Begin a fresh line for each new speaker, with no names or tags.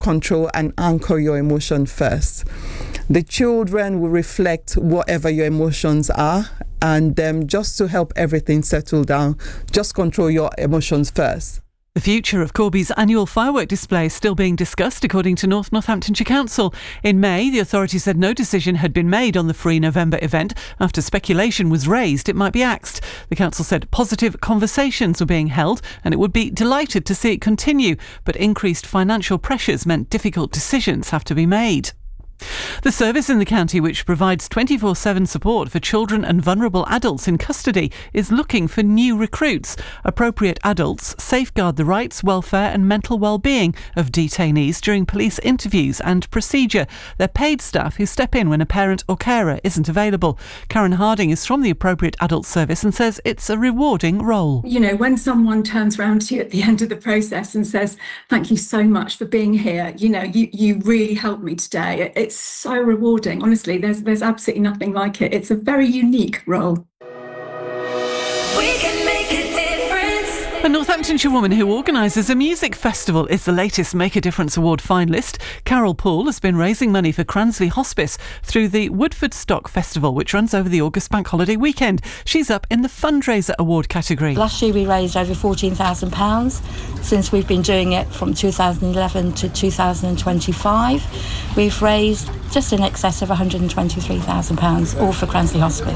control and anchor your emotion first. The children will reflect whatever your emotions are, and just to help everything settle down, just control your emotions first.
The future of Corby's annual firework display is still being discussed, according to North Northamptonshire Council. In May, the authority said no decision had been made on the Free November event after speculation was raised it might be axed. The council said positive conversations were being held and it would be delighted to see it continue, but increased financial pressures meant difficult decisions have to be made. The service in the county, which provides 24/7 support for children and vulnerable adults in custody, is looking for new recruits. Appropriate adults safeguard the rights, welfare and mental well-being of detainees during police interviews and procedure. They're paid staff who step in when a parent or carer isn't available. Karen Harding is from the Appropriate Adult Service and says it's a rewarding role.
You know, when someone turns around to you at the end of the process and says, "Thank you so much for being here. You know, you really helped me today." It's so rewarding. Honestly, there's absolutely nothing like it. It's a very unique role.
We can make a difference.
A Northamptonshire woman who organises a music festival is the latest Make a Difference Award finalist. Carol Poole has been raising money for Cransley Hospice through the Woodford Stock Festival, which runs over the August bank holiday weekend. She's up in the fundraiser award category.
Last year we raised over £14,000. Since we've been doing it from 2011 to 2025, we've raised just in excess of £123,000, all for Cransley Hospice.